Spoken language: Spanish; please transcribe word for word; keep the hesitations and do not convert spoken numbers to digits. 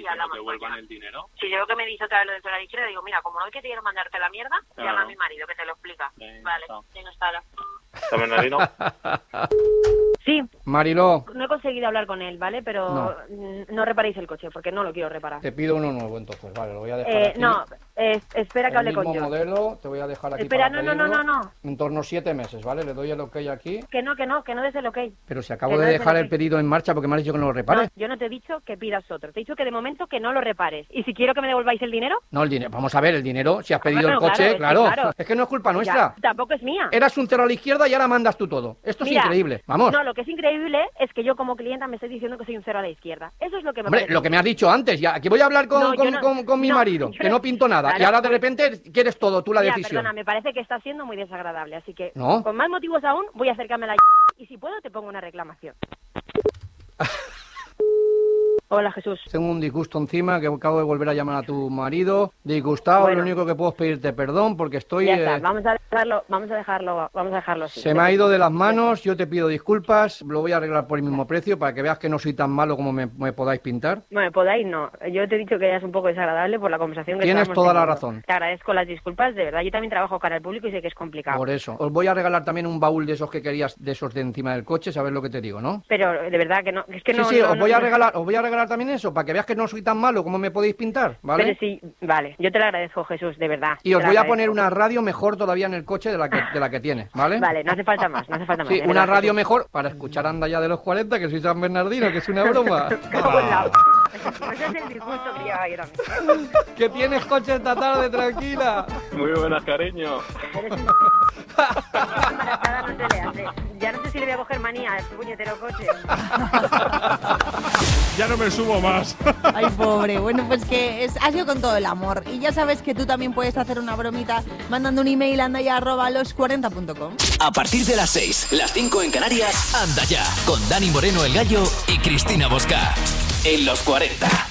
hablamos. ¿Que devuelvan el dinero? Si yo que me dice otra vez lo de la izquierda, digo, mira, como no que quiero mandarte la mierda, claro. llama a mi marido que te lo explica. Venga, vale, chao. venga, hasta ahora. ¿Está Bernardino? Sí, Mariló, no he conseguido hablar con él, ¿vale? Pero No. no, no reparéis el coche, porque no lo quiero reparar. te pido uno nuevo entonces, vale, lo voy a dejar Eh, aquí. no, eh, espera que El hable mismo con yo. modelo, te voy a dejar aquí Espera, para no, no, no, pedirlo. no, no. En torno a siete meses, ¿vale? Le doy el ok aquí. Que no, que no, que no des el ok. Pero si acabo Que no de des dejar el el ok. pedido en marcha porque me has dicho que no lo repares. No, yo no te he dicho que pidas otro. Te he dicho que de momento que no lo repares. Y si quiero que me devolváis el dinero, No, el dinero. Vamos a ver, el dinero. Si has pedido Bueno, el coche, claro, es que claro. claro. Es que no es culpa nuestra. ya, tampoco es mía. Eras un cero a la izquierda y ahora mandas tú todo. Esto Mira, es increíble. Vamos. No, lo que es increíble es que yo como clienta me estoy diciendo que soy un cero a la izquierda. Eso es lo que me Hombre, parece. lo que me has dicho antes, ya, aquí voy a hablar con, No, yo con, no- con- con mi no, marido, yo que no- no pinto nada, Claro, y ahora de pues- repente quieres todo, tú la Mira, decisión. perdona, me parece que está siendo muy desagradable, así que No. con más motivos aún voy a acercarme a la y si puedo te pongo una reclamación. Hola, Jesús. Tengo un disgusto encima, que acabo de volver a llamar a tu marido, disgustado, Bueno. lo único que puedo es pedirte perdón porque estoy... Ya está, eh, vamos a dejarlo, vamos a dejarlo, vamos a dejarlo así. se me ha ido de las manos, yo te pido disculpas, lo voy a arreglar por el mismo precio para que veas que no soy tan malo como me, me podáis pintar. Bueno, podáis no. Yo te he dicho que ya es un poco desagradable por la conversación que Tienes estábamos toda la teniendo. razón. Te agradezco las disculpas, de verdad. Yo también trabajo cara al público y sé que es complicado. Por eso. Os voy a regalar también un baúl de esos que querías, de esos de encima del coche, ¿sabes lo que te digo, no? Pero de verdad que no, es que Sí, no. sí, no, os no- voy a no- regalar, os voy a regalar también eso, para que veas que no soy tan malo como me podéis pintar, ¿vale? Pero sí, vale. Yo te lo agradezco, Jesús, de verdad. Y os te lo voy a agradezco. poner una radio mejor todavía en el coche de la que, de la que tienes, ¿vale? Vale, no hace falta más, no hace falta más. Sí, de una verdad, radio Jesús. mejor para escuchar Anda Ya de los cuarenta, que soy San Bernardino, que es una broma. Cago en la- Ese es el disgusto que llevaba yo también. Que tienes coche esta tarde, tranquila. Muy buenas, cariño. Eres un- embarazada no te le hace. Ya no sé si le voy a coger manía a este puñetero coche. Ya no me subo más. Ay, pobre. Bueno, pues que es, ha sido con todo el amor. Y ya sabes que tú también puedes hacer una bromita mandando un email a andaya arroba los cuarenta punto com. A partir de las seis, las cinco en Canarias, Anda Ya, con Dani Moreno el Gallo y Cristina Bosca. En los cuarenta.